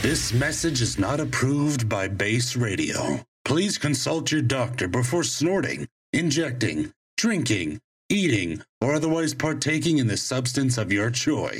This message is not approved by Base Radio. Please consult your doctor before snorting, injecting, drinking, eating, or otherwise partaking in the substance of your choice.